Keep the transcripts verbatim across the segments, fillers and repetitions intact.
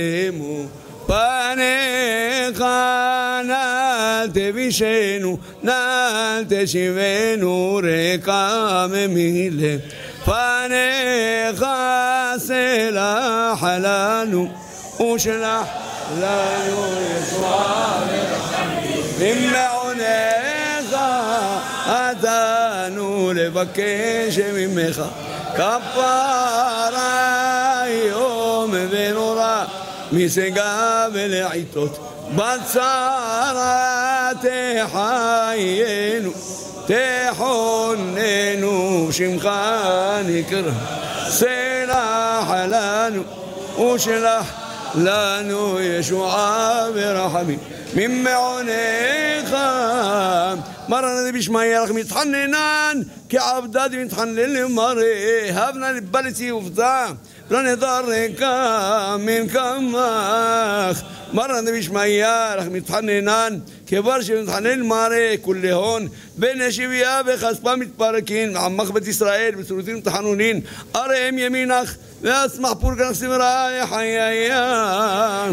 פניך נא תבישנו, נא תשיבנו ריקם מלב. פניך סלח לנו ושלח לנו ישועה ממעונך אתנו לבקש ממך כפרה יום ונורא משגה ולעיתות בצרה תחיינו תחוננו שמך נקרא סלח לנו ושלח לנו ישועה ורחמים ממעונך. מרן הנביא ישמעאל מתחננן כעבדד מתחנן למראה הבנה לבלתי ובתה לנדר ריקה מן כמך. מרן הנביא ישמעאל מתחננן כבר שמתחנן מראה כולי הון בין שביעה וכספה מתפרקין עמך בית ישראל בצורותים תחנונין אריהם ימינך ואסמח פורגנך סמרה יחיה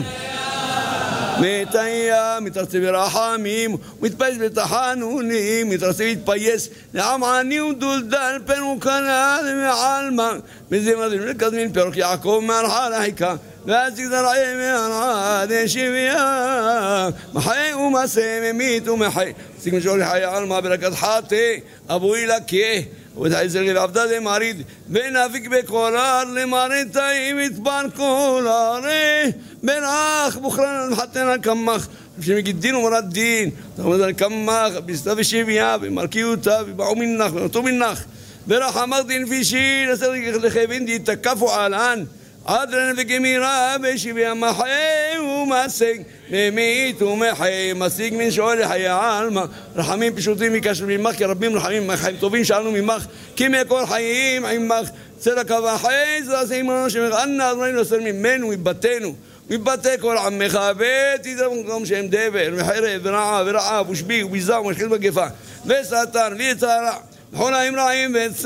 מתהיה מתרצה ברחמים ומתפייס בתחנונים מתרצה להתפייס לעם עני ודולדל פן וכנל מעלמה בזה מדהים לקדמין פרק יעקב מהרחה לחיקה ואז יגדרעי מהרעד שביעה מחי ומסה ממית ומחי סיג משול לחיה עלמה ברכת חטא אבוי לקה ותעזר לי בעבדה מריד ונאפיק בקולר למרד תאים יתבן קולרי בנח בוכרן מחתנה כמך שמגידין ומרד דין תחמד על כמך בסתה ושביעה ומרקיותה ובעו מנך ונותו מנך ברחמך דין פישי לסר לחייבין די תקפו עלן עדרן וגמירה בשביעה מחי ומסג ממית ומחי משיג מן שואל לחיה עלמה רחמים פשוטים מקשר ממך כי רבים רחמים חיים טובים שאלנו ממך כי מכל חיים עמך צדק וחי זה עמנו שמכנה אדרנו לסר ממנו מבתנו מבתי כל עמך ותיזר במקום שהם דבר וחרב ורעה ורעב ושבי וביזה ומשחיל מגפה וסתר ויצרה בכל האמרעים